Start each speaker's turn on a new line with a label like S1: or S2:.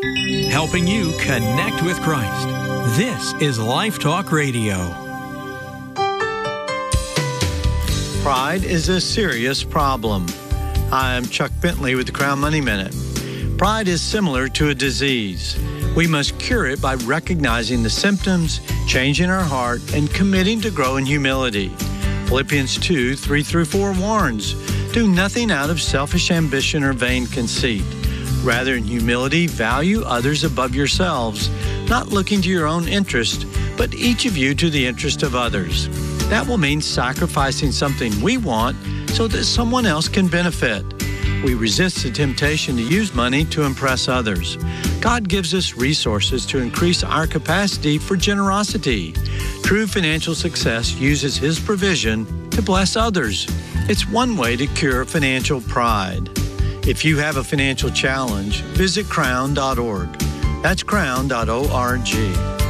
S1: helping you connect with Christ. This is Life Talk Radio.
S2: Pride is a serious problem. Hi, I'm Chuck Bentley with the Crown Money Minute. Pride is similar to a disease. We must cure it by recognizing the symptoms, changing our heart, and committing to grow in humility. Philippians 2:3-4 warns, "Do nothing out of selfish ambition or vain conceit. Rather, in humility, value others above yourselves, not looking to your own interest, but each of you to the interest of others." That will mean sacrificing something we want so that someone else can benefit. We resist the temptation to use money to impress others. God gives us resources to increase our capacity for generosity. True financial success uses His provision to bless others. It's one way to cure financial pride. If you have a financial challenge, visit crown.org. That's crown.org.